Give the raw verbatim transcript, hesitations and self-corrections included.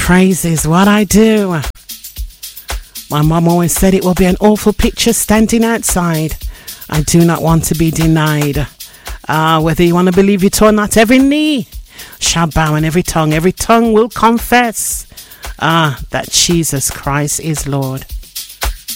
Praise is what I do. My mum always said it will be an awful picture standing outside. I do not want to be denied. Ah, uh, whether you want to believe it or not, every knee shall bow and every tongue, every tongue will confess, ah, that Jesus Christ is Lord.